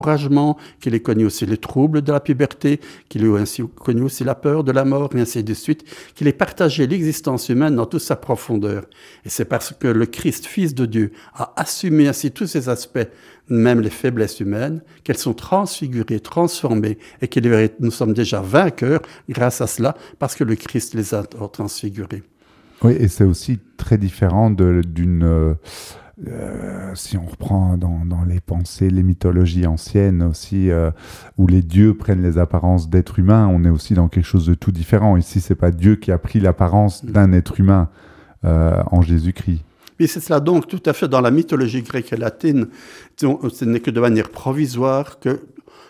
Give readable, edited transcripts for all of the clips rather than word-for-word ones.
encouragement, qu'il ait connu aussi les troubles de la puberté, qu'il ait ainsi connu aussi la peur de la mort, et ainsi de suite, qu'il ait partagé l'existence humaine dans toute sa profondeur. Et c'est parce que le Christ, Fils de Dieu, a assumé ainsi tous ces aspects, même les faiblesses humaines, qu'elles sont transfigurées, transformées, et que nous sommes déjà vainqueurs grâce à cela, parce que le Christ les a transfigurées. Oui, et c'est aussi très différent d'une... si on reprend dans les pensées, les mythologies anciennes aussi, où les dieux prennent les apparences d'êtres humains, on est aussi dans quelque chose de tout différent. Ici, c'est pas Dieu qui a pris l'apparence d'un être humain en Jésus-Christ. Et c'est cela donc, tout à fait, dans la mythologie grecque et latine, ce n'est que de manière provisoire que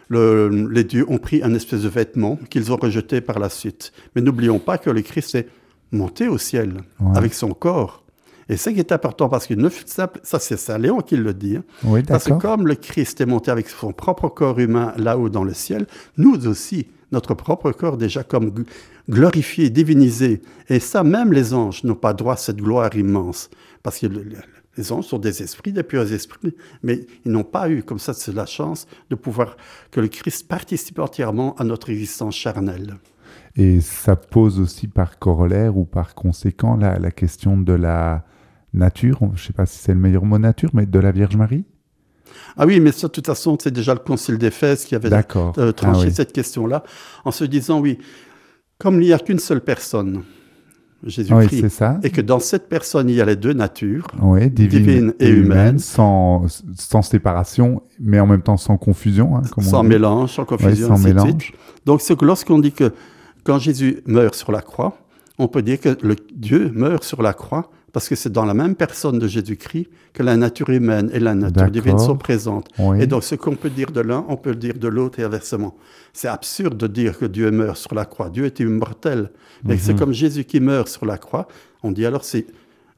les dieux ont pris un espèce de vêtement qu'ils ont rejeté par la suite. Mais n'oublions pas que le Christ est monté au ciel avec son corps. Et ce qui est important, parce que ça c'est Saint Léon qui le dit, oui, parce que comme le Christ est monté avec son propre corps humain là-haut dans le ciel, nous aussi, notre propre corps déjà comme glorifié, divinisé. Et ça, même les anges n'ont pas droit à cette gloire immense, parce que les anges sont des esprits, des purs esprits, mais ils n'ont pas eu, comme ça, c'est la chance de pouvoir que le Christ participe entièrement à notre existence charnelle. Et ça pose aussi par corollaire ou par conséquent la question de la nature, je ne sais pas si c'est le meilleur mot nature, mais de la Vierge Marie? Ah oui, mais ça, de toute façon, c'est déjà le Concile d'Éphèse qui avait tranché cette question-là, en se disant, oui, comme il n'y a qu'une seule personne, Jésus-Christ, et que dans cette personne, il y a les deux natures, divine et humaine, sans séparation, mais en même temps sans confusion. Hein, sans mélange, sans confusion, sans mélange. Donc, c'est que lorsqu'on dit que quand Jésus meurt sur la croix, on peut dire que Dieu meurt sur la croix, parce que c'est dans la même personne de Jésus-Christ que la nature humaine et la nature divine sont présentes. Oui. Et donc, ce qu'on peut dire de l'un, on peut le dire de l'autre et inversement. C'est absurde de dire que Dieu meurt sur la croix. Dieu était immortel. Mais c'est comme Jésus qui meurt sur la croix. On dit alors, c'est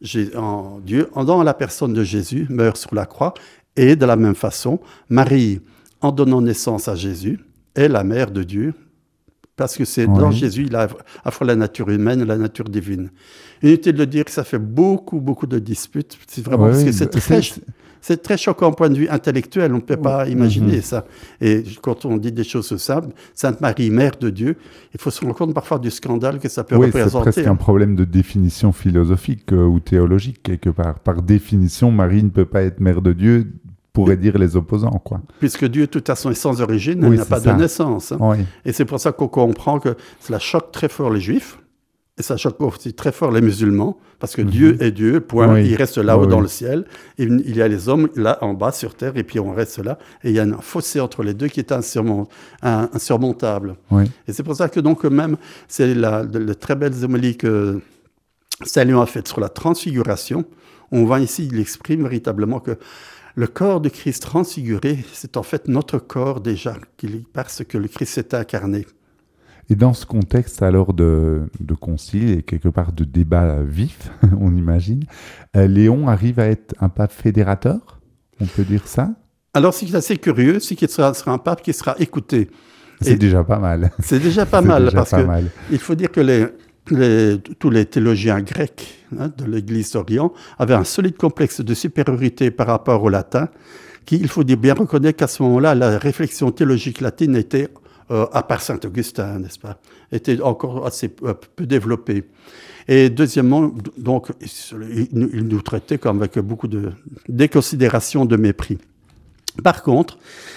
Dieu, dans la personne de Jésus, meurt sur la croix. Et de la même façon, Marie, en donnant naissance à Jésus, est la mère de Dieu. Parce que c'est dans Jésus, il a à la fois la nature humaine et la nature divine. Inutile de dire que ça fait beaucoup, beaucoup de disputes. C'est vraiment parce que c'est très choquant au point de vue intellectuel. On ne peut pas imaginer ça. Et quand on dit des choses simples, Sainte Marie, mère de Dieu, il faut se rendre compte parfois du scandale que ça peut représenter. C'est presque un problème de définition philosophique ou théologique quelque part. Par définition, Marie ne peut pas être mère de Dieu. Pourrait dire les opposants, quoi. Puisque Dieu, de toute façon, est sans origine, il n'a pas de naissance. Hein. Oui. Et c'est pour ça qu'on comprend que cela choque très fort les Juifs, et ça choque aussi très fort les musulmans, parce que Dieu est Dieu, point, il reste là-haut dans le ciel, et il y a les hommes là en bas sur terre, et puis on reste là, et il y a un fossé entre les deux qui est insurmontable. Oui. Et c'est pour ça que donc même, c'est la très belle homélie que Saint Léon a faite sur la transfiguration. On voit ici, il exprime véritablement que le corps de Christ transfiguré, c'est en fait notre corps déjà, parce que le Christ s'est incarné. Et dans ce contexte alors de concile et quelque part de débat vif, on imagine, Léon arrive à être un pape fédérateur, on peut dire ça? Alors, ce qui est assez curieux, c'est qu'il sera un pape qui sera écouté. C'est déjà pas mal. C'est déjà pas mal, parce qu'il faut dire que tous les théologiens grecs de l'Église d'Orient avaient un solide complexe de supériorité par rapport au latin, il faut bien reconnaître qu'à ce moment-là, la réflexion théologique latine était, à part Saint-Augustin, n'est-ce pas, était encore assez peu développée. Et deuxièmement, donc, il nous traitait comme avec beaucoup de déconsidération, de mépris. Par contre,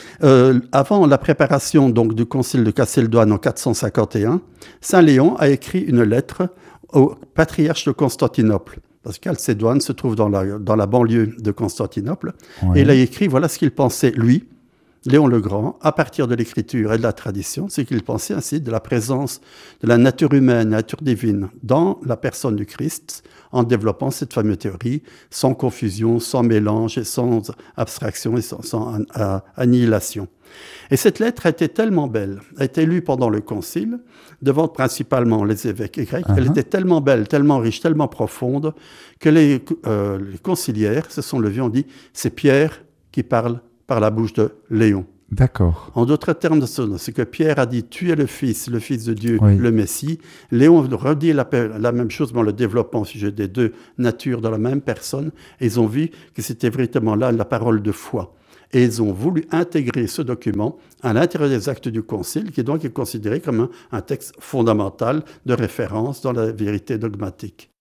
avant la préparation donc, du concile de Chalcédoine en 451, Saint Léon a écrit une lettre au patriarche de Constantinople. Parce que Chalcédoine se trouve dans la banlieue de Constantinople. Oui. Et il a écrit, voilà ce qu'il pensait, lui, Léon le Grand, à partir de l'écriture et de la tradition, c'est qu'il pensait ainsi de la présence de la nature humaine, la nature divine, dans la personne du Christ, en développant cette fameuse théorie, sans confusion, sans mélange, et sans abstraction et sans annihilation. Et cette lettre a été tellement belle, a été lue pendant le concile, devant principalement les évêques grecs, elle était tellement belle, tellement riche, tellement profonde, que les conciliaires se sont levés et ont dit « c'est Pierre qui parle par la bouche de Léon ». D'accord. En d'autres termes, c'est que Pierre a dit « tu es le Fils de Dieu, le Messie ». Léon redit la même chose, mais en le développant au sujet des deux natures dans la même personne. Et ils ont vu que c'était véritablement là la parole de foi. et ils ont voulu intégrer ce document à l'intérieur des actes du Concile, qui donc est considéré comme un texte fondamental de référence dans la vérité dogmatique.